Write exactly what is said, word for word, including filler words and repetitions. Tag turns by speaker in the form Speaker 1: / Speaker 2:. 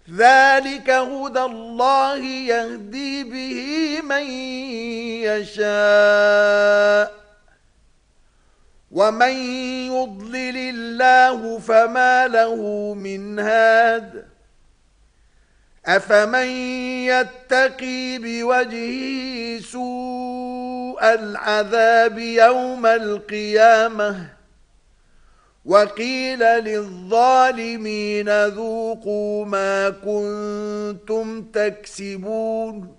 Speaker 1: ذلك هدى الله يهدي به من يشاء ومن يضلل الله فما له من هاد أفمن يتقي بوجهه سوء العذاب يوم القيامة وقيل للظالمين ذوقوا ما كنتم تكسبون